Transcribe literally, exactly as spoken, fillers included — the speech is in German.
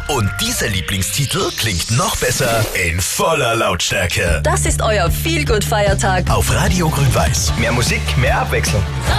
Und dieser Lieblingstitel klingt noch besser in voller Lautstärke. Das ist euer Feel-Good-Feiertag. Auf Radio Grün-Weiß. Mehr Musik, mehr Abwechslung.